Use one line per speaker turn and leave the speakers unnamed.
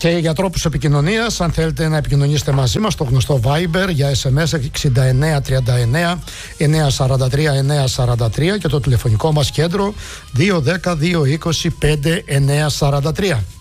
Και για τρόπους επικοινωνίας, αν θέλετε να επικοινωνήσετε μαζί μας, το γνωστό Viber για SMS 6939 943 943 και το τηλεφωνικό μας κέντρο 210 220 5943.